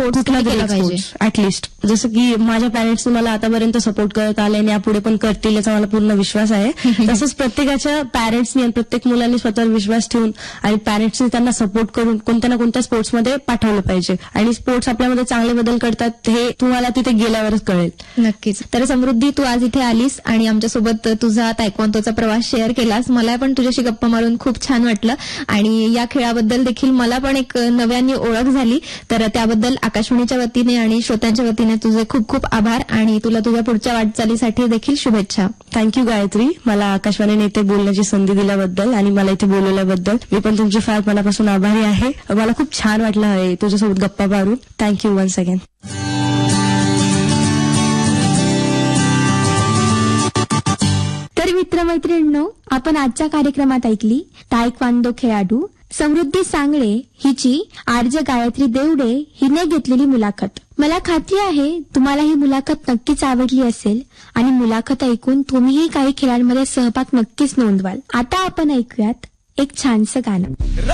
Sports केला पाहिजे at least. जसं की माझ्या पॅरेंट्सने मला आतापर्यंत सपोर्ट करत आले आणि यापुढे पण करतील याचा मला पूर्ण विश्वास आहे. तसंच प्रत्येकाच्या पॅरेंट्सनी आणि प्रत्येक मुलांनी स्वतःवर विश्वास ठेवून आणि पॅरेंट्सनी त्यांना सपोर्ट करून कोणत्या ना कोणत्या स्पोर्ट्समध्ये पाठवलं पाहिजे. आणि स्पोर्ट्स आपल्यामध्ये चांगले बदल करतात हे तुम्हाला तिथे गेल्यावरच कळेल. नक्कीच. तर समृद्धी, तू आज इथे आलीस आणि आमच्यासोबत तुझा तायक्वांदोचा प्रवास शेअर केलास. मला पण तुझ्याशी गप्पा मारून खूप छान वाटलं आणि या खेळाबद्दल देखील मला पण एक नव्याने ओळख झाली. तर त्याबद्दल आकाशवाणीच्या वतीने आणि श्रोत्यांच्या वतीने तुझे खूप खूप आभार आणि तुला तुझ्या पुढच्या वाटचालीसाठी देखील शुभेच्छा. थँक्यू गायत्री, मला आकाशवाणीने इथे बोलण्याची संधी दिल्याबद्दल आणि मला इथे बोलवल्याबद्दल. मी पण तुमची फार मनापासून आभारी आहे. मला खूप छान वाटलं आहे तुझ्यासोबत गप्पा मारून. Thank you once again. तर मित्रमैत्रिणींनो, आपण आजच्या कार्यक्रमात ऐकली तायक्वांदो खेळाडू समृद्धी सांगळे हिची आरजे गायत्री देवडे हिने घेतलेली मुलाखत. मला खात्री आहे तुम्हाला ही मुलाखत नक्कीच आवडली असेल आणि मुलाखत ऐकून तुम्हीही काही खेळांमध्ये सहभाग नक्कीच नोंदवाल. आता आपण ऐकूयात एक छानसं गाणं.